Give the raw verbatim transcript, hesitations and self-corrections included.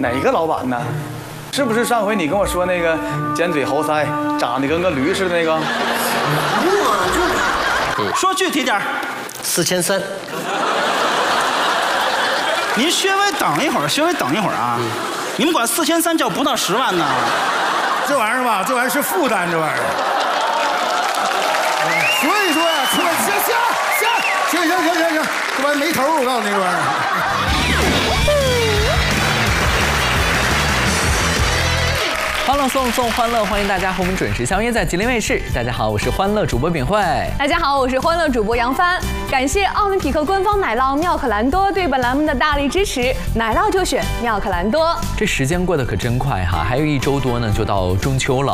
哪个老板呢？是不是上回你跟我说那个尖嘴猴腮、长得跟个驴似的那个？ 我就说具体点， 四千三。 您稍微等一会儿，稍微等一会儿啊！嗯、你们管四千三叫不到十万呢？ 这玩意儿吧，这玩意儿是负担，这玩意儿。所以说呀，出来行行行行行行行行，这玩意儿没头，我告诉你这玩意儿。 欢乐送送欢乐，欢迎大家和我们准时相约在吉林卫视。大家好，我是欢乐主播秉慧。 大家好，我是欢乐主播杨帆。感谢奥林匹克官方奶酪妙可蓝多对本栏目的大力支持，奶酪就选妙可蓝多。 这时间过得可真快哈，还有一周多呢就到中秋了。